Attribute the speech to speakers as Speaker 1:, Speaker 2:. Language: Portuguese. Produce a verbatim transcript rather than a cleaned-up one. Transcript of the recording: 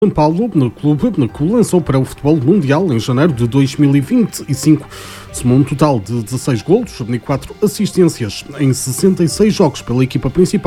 Speaker 1: São Paulo, no clube, no que lançou para o futebol mundial em janeiro de dois mil e vinte e cinco. Somou um total de dezasseis golos e quatro assistências em sessenta e seis jogos pela equipa principal.